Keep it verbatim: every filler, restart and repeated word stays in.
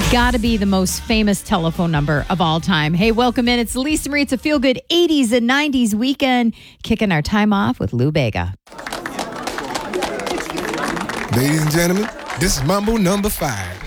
Gotta be the most famous telephone number of all time. Hey, welcome in. It's Lisa Marie. It's a feel-good eighties and nineties weekend. Kicking our time off with Lou Bega. Ladies and gentlemen, this is Mambo number five.